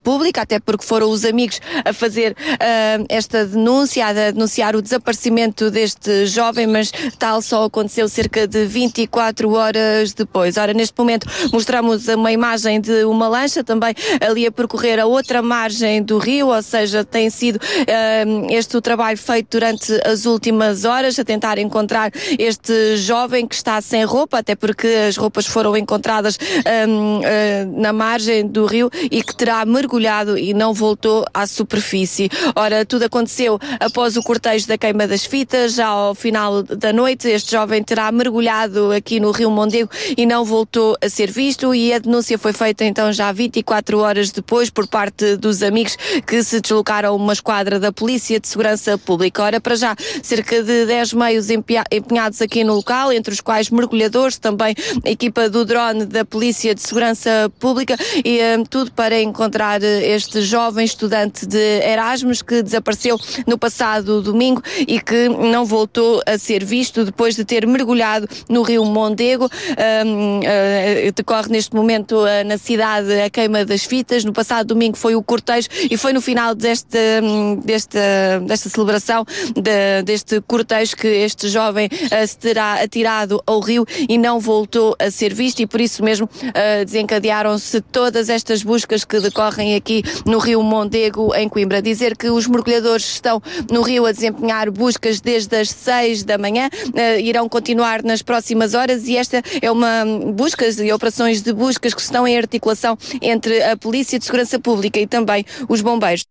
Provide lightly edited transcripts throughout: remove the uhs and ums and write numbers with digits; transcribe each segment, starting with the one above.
Pública, até porque foram os amigos a fazer esta denúncia, a denunciar o desaparecimento deste jovem, mas tal só aconteceu cerca de 24 horas depois. Ora, neste momento mostramos uma imagem de uma lancha também ali a percorrer a outra margem do rio, ou seja, tem sido este o trabalho feito durante as últimas horas, a tentar encontrar este jovem que está sem roupa, até porque as roupas foram encontradas na margem do rio e que terá mergulhado e não voltou à superfície. Ora, tudo aconteceu após o cortejo da queima das fitas, já ao final da noite. Este jovem terá mergulhado aqui no Rio Mondego e não voltou a ser visto, e a denúncia foi feita então já 24 horas depois por parte dos amigos, que se deslocaram a uma esquadra da Polícia de Segurança Pública. Ora, para já, cerca de 10 meios empenhados aqui no local, entre os quais mergulhadores, também a equipa do drone da Polícia de Segurança Pública, e tudo para encontrar este jovem estudante de Erasmus que desapareceu no passado domingo e que não voltou a ser visto depois de ter mergulhado no Rio Mondego. Decorre neste momento na cidade a queima das fitas. No passado domingo foi o cortejo e foi no final desta celebração, deste cortejo, que este jovem se terá atirado ao rio e não voltou a ser visto, e por isso mesmo desencadearam-se todas estas buscas que decorrem aqui no Rio Mondego, em Coimbra. Dizer que os mergulhadores estão no rio a desempenhar buscas desde as 6 da manhã, irão continuar nas próximas horas, e esta é uma buscas e operações de buscas que estão em articulação entre a Polícia de Segurança Pública e também os bombeiros.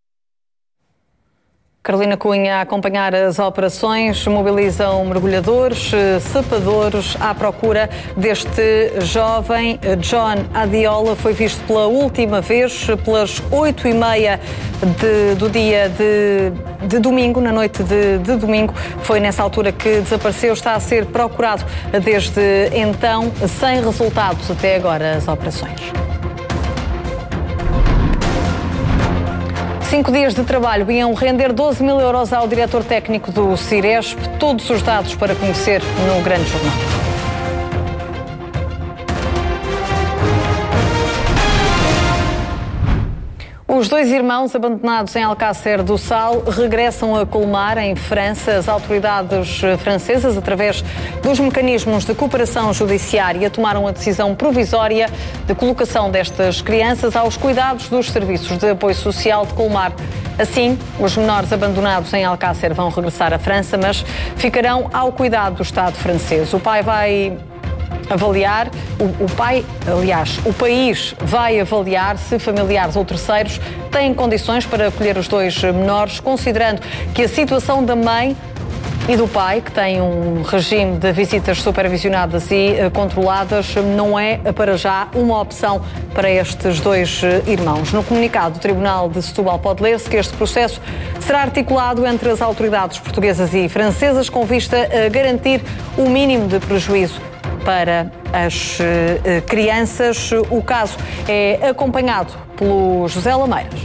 Carolina Cunha a acompanhar as operações, mobilizam mergulhadores, sapadores à procura deste jovem. John Adiola foi visto pela última vez pelas 8h30 do dia de domingo, na noite de domingo. Foi nessa altura que desapareceu, está a ser procurado desde então, sem resultados até agora as operações. 5 dias de trabalho iam render 12 mil euros ao diretor técnico do Ciresp. Todos os dados para conhecer no Grande Jornal. Os dois irmãos abandonados em Alcácer do Sal regressam a Colmar, em França. As autoridades francesas, através dos mecanismos de cooperação judiciária, tomaram a decisão provisória de colocação destas crianças aos cuidados dos serviços de apoio social de Colmar. Assim, os menores abandonados em Alcácer vão regressar à França, mas ficarão ao cuidado do Estado francês. O pai vai avaliar, o país vai avaliar se familiares ou terceiros têm condições para acolher os dois menores, considerando que a situação da mãe e do pai, que tem um regime de visitas supervisionadas e controladas, não é, para já, uma opção para estes dois irmãos. No comunicado, o Tribunal de Setúbal pode ler-se que este processo será articulado entre as autoridades portuguesas e francesas com vista a garantir o mínimo de prejuízo para as crianças. O caso é acompanhado pelo José Lameiras.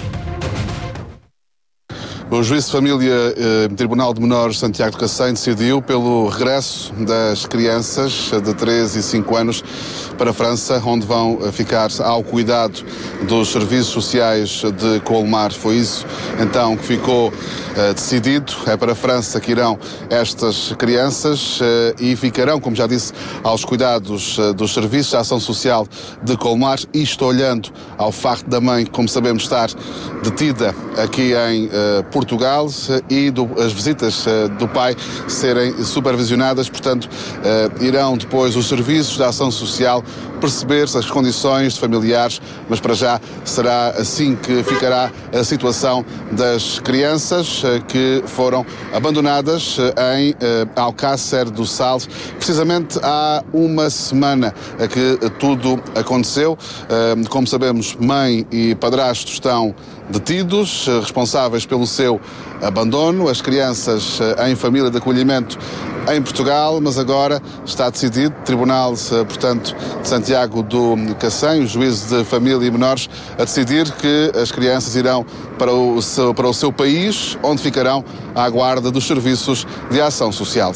O juiz de família Tribunal de Menores Santiago de Cacém decidiu pelo regresso das crianças de 3 e 5 anos para a França, onde vão ficar ao cuidado dos serviços sociais de Colmar. Foi isso então que ficou decidido. É para a França que irão estas crianças e ficarão, como já disse, aos cuidados dos serviços de ação social de Colmar. Isto olhando ao facto da mãe, como sabemos, estar detida aqui em Portugal e as visitas do pai serem supervisionadas. Portanto, irão depois os serviços de ação social perceber as condições de familiares, mas para já será assim que ficará a situação das crianças que foram abandonadas em Alcácer do Sal. Precisamente há uma semana que tudo aconteceu. Como sabemos, mãe e padrasto estão detidos, responsáveis pelo seu abandono, as crianças em família de acolhimento em Portugal, mas agora está decidido, Tribunal, portanto, de Santiago do Cacém, o juiz de família e menores, a decidir que as crianças irão para o seu país, onde ficarão à guarda dos serviços de ação social.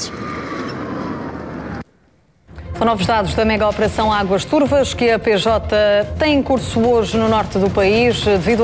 São novos dados da mega operação Águas Turvas, que a PJ tem em curso hoje no norte do país, devido